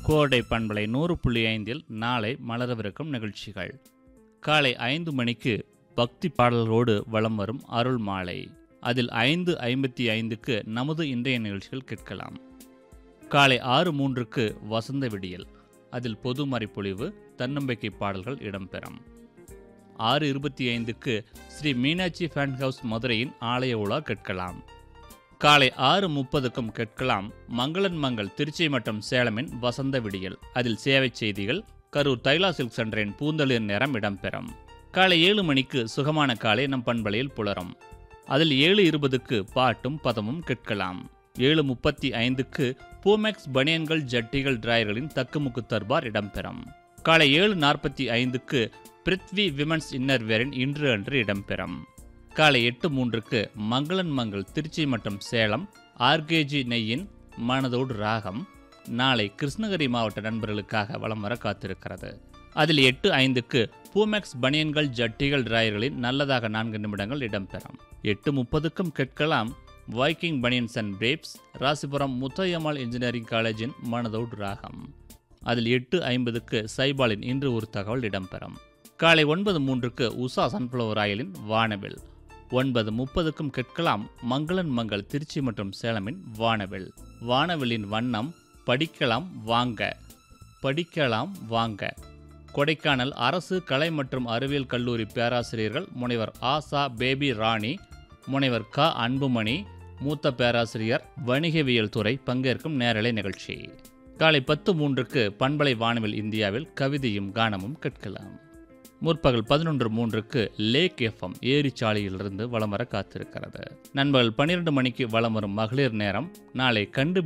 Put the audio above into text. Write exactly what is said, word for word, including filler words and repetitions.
கோடை பண்பலை நூறு புள்ளி ஐந்தில் நாளை மலரவிருக்கும் நிகழ்ச்சிகள். காலை ஐந்து மணிக்கு பக்தி பாடல்களோடு வலம் வரும் அருள் மாலை. அதில் ஐந்து ஐம்பத்தி ஐந்துக்கு நமது இன்றைய நிகழ்ச்சிகள் கேட்கலாம். காலை ஆறு மூன்றுக்கு வசந்த விடியல். அதில் பொது மறைப்பொழிவு, தன்னம்பிக்கை பாடல்கள் இடம்பெறும். ஆறு இருபத்தி ஐந்துக்கு ஸ்ரீ மீனாட்சி ஃபேன் ஹவுஸ் மதுரையின் ஆலய உலா கேட்கலாம். காலை ஆறு முப்பதுக்கும் கேட்கலாம் மங்களன் மங்கள் திருச்சி மற்றும் சேலமின் வசந்த விடியல். அதில் சேவை செய்திகள், கரூர் தைலா சில்க் சென்டரின் பூந்தளிர் நேரம் இடம்பெறும். காலை ஏழு மணிக்கு சுகமான காலை நம் பண்பலையில் புலரும். அதில் ஏழு இருபதுக்கு பாட்டும் பதமும் கேட்கலாம். ஏழு முப்பத்தி ஐந்துக்கு பூமெக்ஸ் பனியன்கள் ஜட்டிகள் டிராயர்களின் தக்குமுக்கு தர்பார் இடம்பெறும். காலை ஏழு நாற்பத்தி ஐந்துக்கு பிருத்வி விமன்ஸ் இன்னர்வேரின் இன்று அன்று இடம்பெறும். காலை எட்டு மூன்றுக்கு மங்களன் மங்கள் திருச்சி மற்றும் சேலம் ஆர்கேஜி நெய்யின் மனதோடு ராகம் நாளை கிருஷ்ணகிரி மாவட்ட நண்பர்களுக்காக வலம் வர காத்திருக்கிறது. அதில் எட்டு ஐந்துக்கு பூமெக்ஸ் பனியன்கள் ஜட்டிகள் டிராயர்களின் நல்லதாக நான்கு நிமிடங்கள் இடம்பெறும். எட்டு முப்பதுக்கும் கேட்கலாம் Viking banians and பிரேப்ஸ் Rasipuram Muthayammal engineering காலேஜின் மனதோடு ராகம். அதில் எட்டு ஐம்பதுக்கு சைபாலின் இன்று ஒரு தகவல் இடம்பெறும். காலை ஒன்பது மூன்றுக்கு உஷா சன்ஃப்ளவர் ஆயிலின் வானவில். ஒன்பது முப்பதுக்கும் கேட்கலாம் மங்களன் மங்கள் திருச்சி மற்றும் சேலமின் வானவில். வானவிலின் வண்ணம் படிக்கலாம் வாங்க. படிக்கலாம் வாங்க. கொடைக்கானல் அரசு கலை மற்றும் அறிவியல் கல்லூரி பேராசிரியர்கள் முனைவர் ஆசா பேபி ராணி, முனைவர் க அன்புமணி, மூத்த பேராசிரியர் வணிகவியல் துறை பங்கேற்கும் நேரலை நிகழ்ச்சி. காலை பத்து மூன்றுக்கு பண்பலை வானவில் இந்தியாவில் கவிதையும் கானமும் கேட்கலாம். முற்பகல் பதினொன்று மூன்றுக்கு லேக் எஃப்எம் ஏரிச்சாலையிலிருந்து வலம் வர காத்திருக்கிறது. நண்பகல் பன்னிரண்டு மணிக்கு வலம் வரும் மகளிர் நேரம். நாளை கண்டு